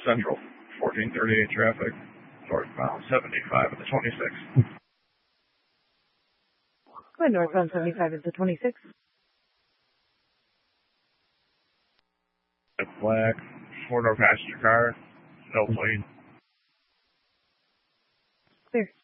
Central, 1438 traffic, northbound 75 at the 26. Go ahead, northbound 75 at the 26. Black, four-door passenger car, no plate. Clear.